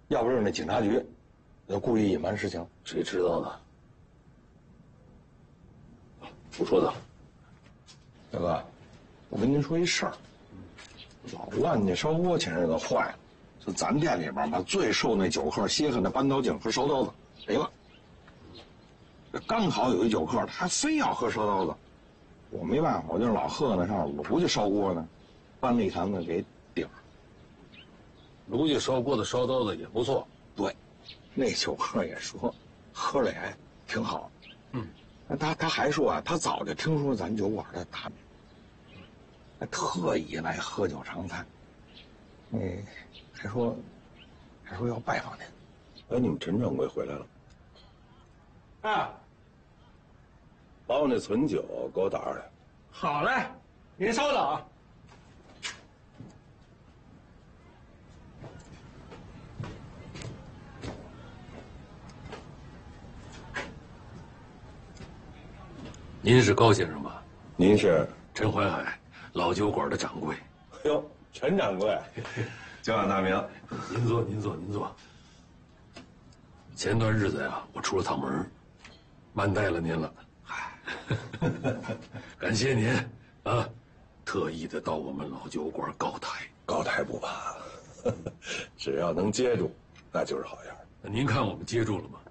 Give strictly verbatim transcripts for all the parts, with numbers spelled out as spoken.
要不就是那警察局，要故意隐瞒实情。 谁知道呢？不说他。 大哥，我跟您说一事儿，老万家烧锅前日子坏了，就咱店里边把最受那酒客稀罕的扳刀镜和烧刀子没了。这刚好有一酒客，他非要喝烧刀子，我没办法，我就让老贺呢上炉去烧锅呢，搬了一坛子给顶上。 炉去烧锅的烧刀子也不错。 对，那酒客也说，喝了也挺好。嗯，他他还说啊，他早就听说咱酒馆的大名，还特意来喝酒尝菜。哎，还说还说要拜访您。 哎，你们陈掌柜回来了。 啊， 把我那存酒给我打上来。 好嘞，您稍等啊。 您是高先生吧？ 您是陈怀海，老酒馆的掌柜。 哎呦，陈掌柜，久仰大名。 您坐，您坐，您坐。前段日子呀，我出了趟门，慢待了您了。嗨，感谢您啊，特意的到我们老酒馆高台。 高台不怕，只要能接住，那就是好样。 那您看我们接住了吗？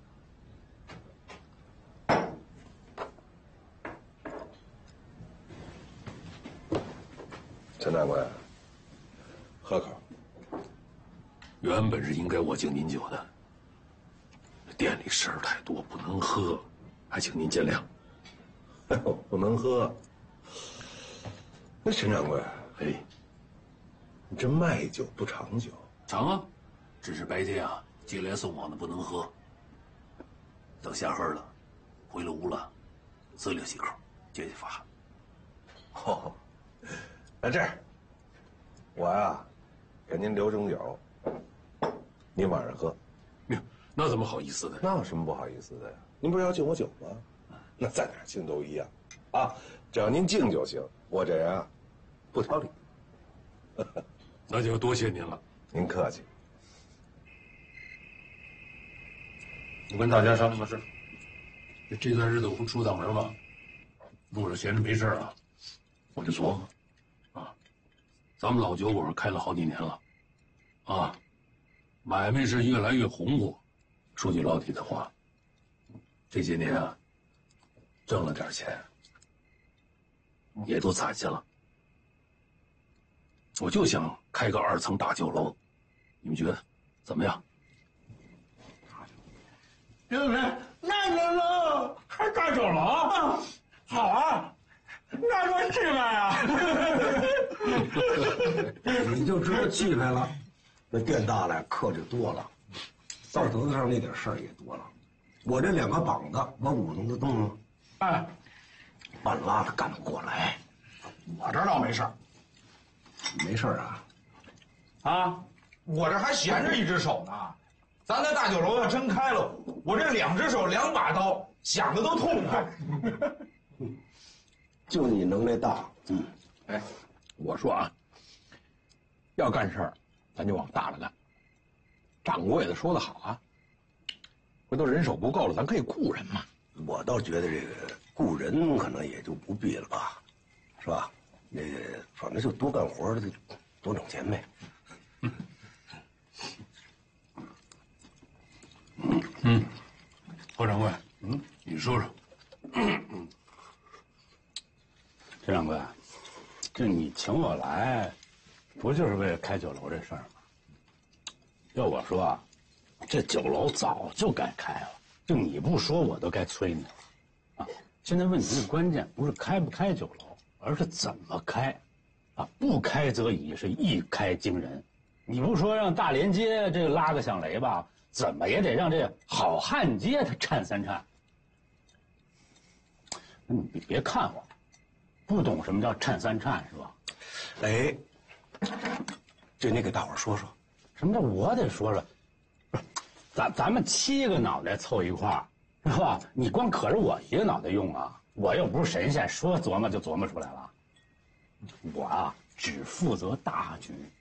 陈掌柜，喝口。 原本是应该我敬您酒的，店里事儿太多，不能喝，还请您见谅。 不能喝。那陈掌柜， 哎， 你这卖酒不尝酒？ 尝啊，只是白天啊接来送往的不能喝。等下喝了，回了屋了，滋溜几口，解解乏。 哦，那这样，我呀，给您留整酒，您晚上喝。 哟，那怎么好意思的？ 那有什么不好意思的呀？您不是要敬我酒吗？那在哪儿敬都一样，啊，只要您敬就行。我这人啊，不挑理。 那就多谢您了。 您客气。 我跟大家商量个事，这这段日子我不出趟门吗？路上闲着没事啊，我就琢磨，啊，咱们老酒馆开了好几年了，啊，买卖是越来越红火。说句老底的话，这些年啊，挣了点钱，也都攒下了。我就想开个二层大酒楼，你们觉得怎么样？ 对不对？那酒楼还大酒楼，好啊，那多气派啊！ 你就知道气派了。那店大了，客就多了，道德子上那点事儿也多了。我这两个膀子，我舞弄得动吗？ 哎， 半拉他干不过来。 我这倒没事儿。 没事儿啊？ 啊，我这还闲着一只手呢。咱那大酒楼要真开了，我这两只手两把刀，想的都痛快。 就你能耐大，嗯， 哎，我说啊，要干事儿，咱就往大了干。掌柜的说的好啊，回头人手不够了，咱可以雇人嘛。 我倒觉得这个雇人可能也就不必了吧，是吧？那个反正就多干活儿，多挣钱呗。 嗯，侯掌柜，嗯，你说说。 陈掌柜，这你请我来，不就是为了开酒楼这事儿吗？要我说啊，这酒楼早就该开了，就你不说我都该催你了。啊，现在问题的关键不是开不开酒楼，而是怎么开。啊，不开则已，是一开惊人。你不说让大连街这拉个响雷吧，怎么也得让这好汉街它颤三颤。那你别别看我，不懂什么叫颤三颤是吧？ 哎，这你给大伙儿说说， 什么叫我得说说？不是，咱咱们七个脑袋凑一块儿，是吧？你光可着我一个脑袋用啊！我又不是神仙，说琢磨就琢磨出来了。我啊，只负责大局，